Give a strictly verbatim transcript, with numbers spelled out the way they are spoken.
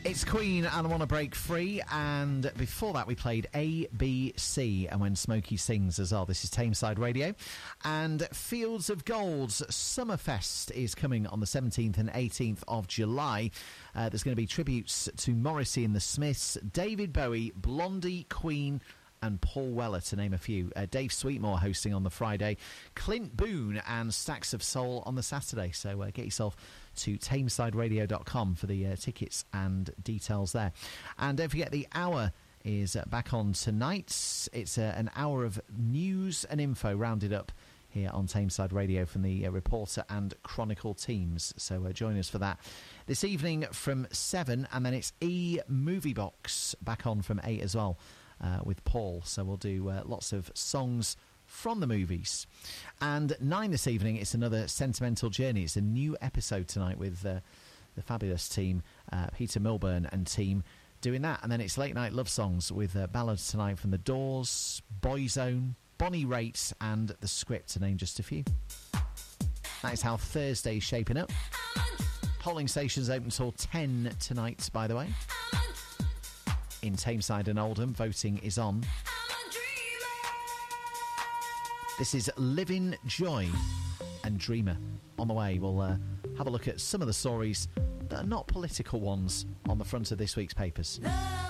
It's Queen and I Want to Break Free, and before that we played A B C and When Smokey Sings as well. This is Tameside Radio, and Fields of Gold's Summerfest is coming on the seventeenth and eighteenth of July. Uh, there's going to be tributes to Morrissey and the Smiths, David Bowie, Blondie, Queen and Paul Weller, to name a few. Uh, Dave Sweetmore hosting on the Friday, Clint Boone and Stacks of Soul on the Saturday. So uh, get yourself to tameside radio dot com for the uh, tickets and details there. And don't forget, the hour is uh, back on tonight. It's uh, an hour of news and info rounded up here on Tameside Radio from the uh, Reporter and Chronicle teams. So uh, join us for that this evening from seven, and then it's E Movie Box back on from eight as well. Uh, with Paul, so we'll do uh, lots of songs from the movies. And nine this evening, it's another Sentimental Journey. It's a new episode tonight with uh, the fabulous team, uh, Peter Milburn and team, doing that. And then it's Late Night Love Songs with uh, ballads tonight from The Doors, Boyzone, Bonnie Raitt and The Script, to name just a few. That is how Thursday's shaping up. Polling stations open till ten tonight, by the way. In Tameside and Oldham, voting is on. This is Living Joy and Dreamer. On the way, we'll uh, have a look at some of the stories that are not political ones on the front of this week's papers.